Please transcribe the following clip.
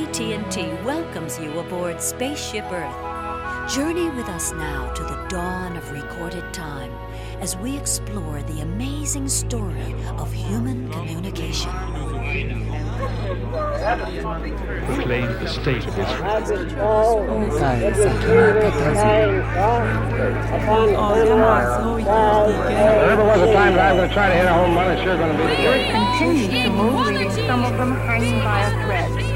AT&T welcomes you aboard Spaceship Earth. Journey with us now to the dawn of recorded time as we explore the amazing story of human communication. Proclaim the state of Israel. There never was a time that I'm going to try to hit a home run. It's sure going to be the case. Continue to move, leaving some of them hanging by a thread.